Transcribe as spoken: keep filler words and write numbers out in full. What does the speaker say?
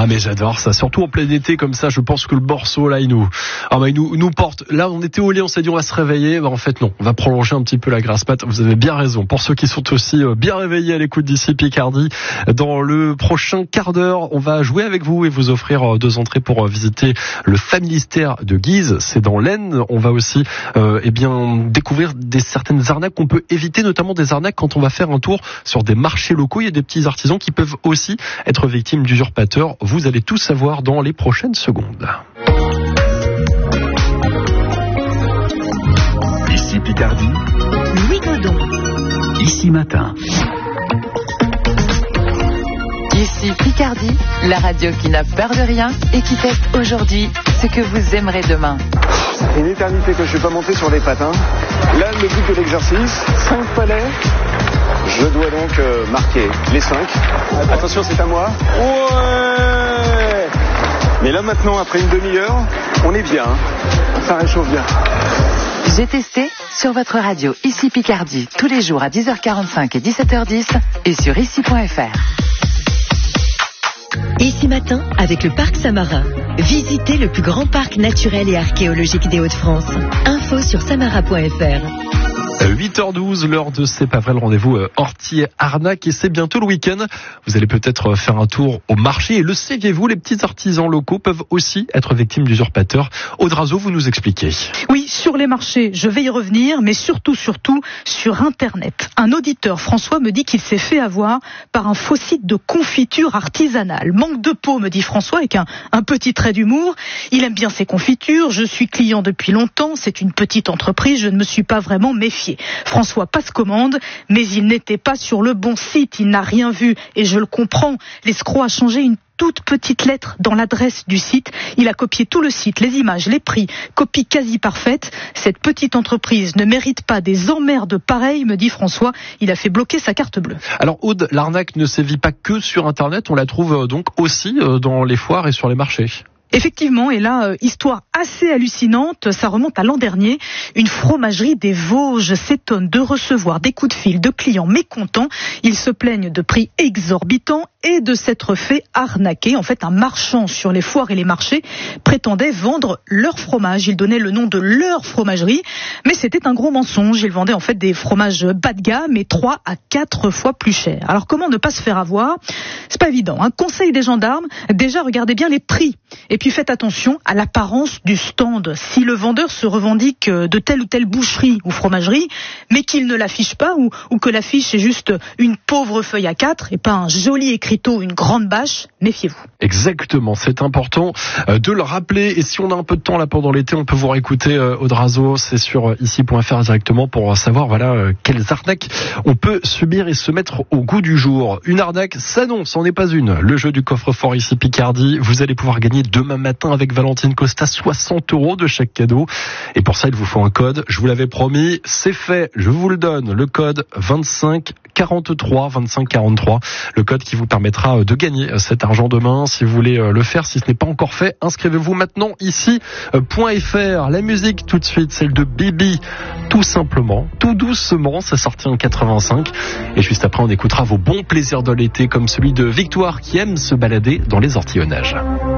Ah mais j'adore ça, surtout en plein été comme ça. Je pense que le morceau là il nous, ah bah il nous, nous porte. Là on était au lit, on s'est dit on va se réveiller. Bah en fait non, on va prolonger un petit peu la grasse mat. Vous avez bien raison. Pour ceux qui sont aussi bien réveillés à l'écoute d'ici Picardie, dans le prochain quart d'heure, on va jouer avec vous et vous offrir deux entrées pour visiter le Familistère de Guise. C'est dans l'Aisne. On va aussi euh, eh bien découvrir des certaines arnaques qu'on peut éviter, notamment des arnaques quand on va faire un tour sur des marchés locaux. Il y a des petits artisans qui peuvent aussi être victimes d'usurpateurs. Vous allez tout savoir dans les prochaines secondes. Ici Picardie, Louis Godon. Ici Matin. Ici Picardie, la radio qui n'a peur de rien et qui teste aujourd'hui ce que vous aimerez demain. Ça fait une éternité que je ne suis pas monté sur les patins. Là, le but de l'exercice, cinq palais. Je dois donc euh, marquer les cinq. Attention, c'est à moi. Ouais. Mais là, maintenant, après une demi-heure, on est bien. Ça réchauffe bien. J'ai testé sur votre radio Ici Picardie, tous les jours à dix heures quarante-cinq et dix-sept heures dix et sur ici point f r. Ici Matin, avec le Parc Samarin. Visitez le plus grand parc naturel et archéologique des Hauts-de-France. Info sur samara point f r. huit heures douze, l'heure de C'est pas vrai, le rendez-vous Hortier Arnaque, et c'est bientôt le week-end. Vous allez peut-être faire un tour au marché, et le saviez-vous, les petits artisans locaux peuvent aussi être victimes d'usurpateurs. Audrazo, vous nous expliquez. Oui, sur les marchés, je vais y revenir, mais surtout, surtout, sur Internet. Un auditeur, François, me dit qu'il s'est fait avoir par un faux site de confiture artisanale. Manque de peau, me dit François, avec un, un petit trait d'humour. Il aime bien ses confitures, je suis client depuis longtemps, c'est une petite entreprise, je ne me suis pas vraiment méfié. François passe commande, mais il n'était pas sur le bon site, il n'a rien vu, et je le comprends. L'escroc a changé une toute petite lettre dans l'adresse du site. Il a copié tout le site, les images, les prix, copie quasi parfaite. Cette petite entreprise ne mérite pas des emmerdes pareilles, me dit François. Il a fait bloquer sa carte bleue. Alors Aude, l'arnaque ne sévit pas que sur Internet, on la trouve donc aussi dans les foires et sur les marchés. Effectivement, et là, euh, histoire assez hallucinante, ça remonte à l'an dernier. Une fromagerie des Vosges s'étonne de recevoir des coups de fil de clients mécontents. Ils se plaignent de prix exorbitants et de s'être fait arnaquer. En fait, un marchand sur les foires et les marchés prétendait vendre leur fromage. Il donnait le nom de leur fromagerie, mais c'était un gros mensonge. Il vendait en fait des fromages bas de gamme et trois à quatre fois plus chers. Alors comment ne pas se faire avoir ? C'est pas évident. Un conseil des gendarmes, déjà regardez bien les prix. Et puis faites attention à l'apparence du stand. Si le vendeur se revendique de telle ou telle boucherie ou fromagerie, mais qu'il ne l'affiche pas, ou, ou que l'affiche est juste une pauvre feuille A quatre et pas un joli écriteau, une grande bâche, méfiez-vous. Exactement, c'est important de le rappeler. Et si on a un peu de temps là pendant l'été, on peut vous réécouter Audrazo, c'est sur ici point f r directement pour savoir voilà quelles arnaques on peut subir et se mettre au goût du jour. Une arnaque, ça non, c'en est pas une. Le jeu du coffre-fort ici Picardie, vous allez pouvoir gagner demain matin avec Valentine Costa soixante euros de chaque cadeau. Et pour ça, il vous faut un code. Je vous l'avais promis, c'est fait. Je vous le donne. Le code vingt-cinq quarante-trois, vingt-cinq quarante-trois. Le code qui vous permettra de gagner cet argent demain. Si vous voulez le faire, si ce n'est pas encore fait, inscrivez-vous maintenant ici point f r. La musique tout de suite, celle de Bibi. Tout simplement, tout doucement, ça sortit en quatre-vingt-cinq. Et juste après, on écoutera vos bons plaisirs de l'été comme celui de Victoire qui aime se balader dans les ortillonnages.